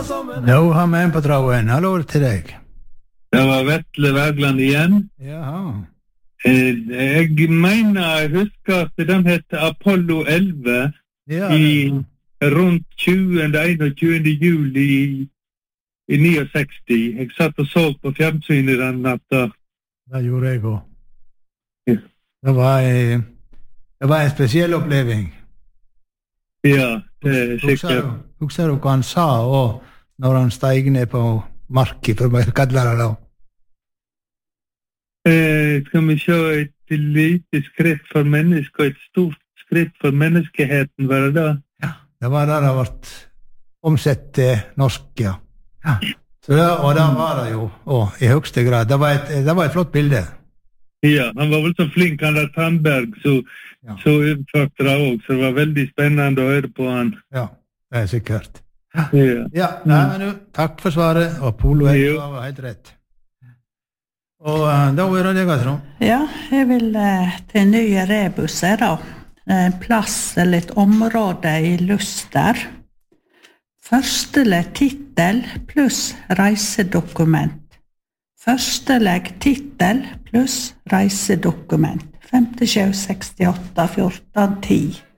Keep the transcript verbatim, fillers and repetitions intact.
Nå har vi en på tråden. Hallo til deg. Det var Vetle Wergeland igjen. Jaha. Eh, Jeg mener, jeg husker at den heter Apollo elleve Ja, i rundt tjuende, einogtjuende juli i, i sekstini. Jeg satt og så på fjernsynet den natta. det gjorde jeg også. Ja. Det var, eh, det var en spesiell oppleving. Ja, det er Husker sikkert. du, husker du hva han sa og når han steg ned på marken, for å kalle det da? Eh, skal vi se et lite skritt for mennesker og et stort skritt for menneskeheten, var det da? Ja, det var det det ble omsett til norsk, ja. Ja. Så det, og det var det jo, og i høyeste grad. Det var et, det var et flott bilde. Ja, han var vel så flink, han der Tandberg, så, Ja. så utførte det også, så det var veldig spennende å høre på han. Ja, det er sikkert. Ja. Ja, nei, men du, takk for svaret, og Polo Jo. var helt rett. Og uh, da er det deg, Trond. Ja, jeg vil eh, til nye rebusser da. En plass eller et område i Luster. Første legg titel pluss reisedokument. Første legg titel pluss reisedokument. fem sju seks åtte fjorten ti.